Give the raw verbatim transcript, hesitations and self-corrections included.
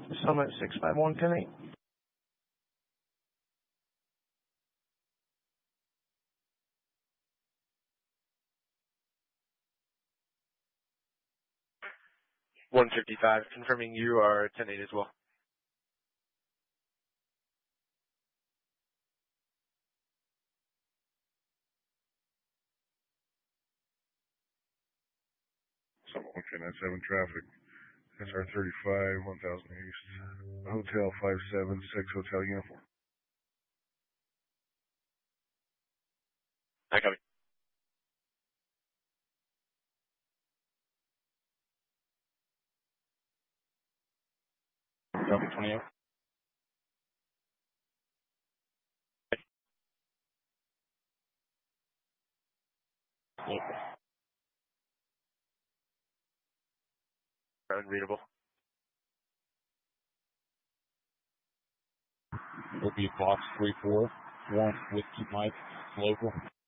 Summit six five one ten eight. one fifty-five, confirming you are ten eight as well. Okay, nine seven traffic. S R thirty-five, one thousand East. Hotel five seven six, Hotel Uniform. I copy. Copy twenty-eight. Unreadable. Will be box three four, one Whiskey Mike, local.